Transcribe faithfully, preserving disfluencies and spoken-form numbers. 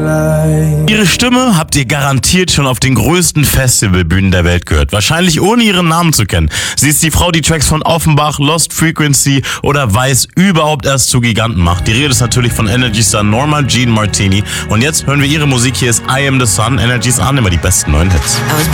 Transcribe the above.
Ihre Stimme habt ihr garantiert schon auf den größten Festivalbühnen der Welt gehört. Wahrscheinlich ohne ihren Namen zu kennen. Sie ist die Frau, die Tracks von Offenbach, Lost Frequency oder Weiß überhaupt erst zu Giganten macht. Die Rede ist natürlich von Energy Star Norma Jean Martini. Und jetzt hören wir ihre Musik. Hier ist I Am The Sun. Energy ist an, immer die besten neuen Hits.